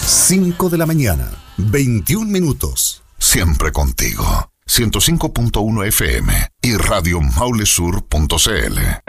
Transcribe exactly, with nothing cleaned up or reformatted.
cinco de la mañana, veintiún minutos. Siempre contigo. ciento cinco punto uno F M y radio maule sur punto c l.